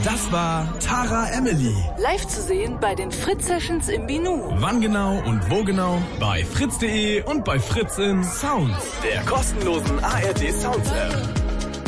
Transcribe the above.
Das war Tara Emily. Live zu sehen bei den Fritz-Sessions im Binu. Wann genau und wo genau? Bei fritz.de und bei Fritz in Sounds, der kostenlosen ARD Sounds App.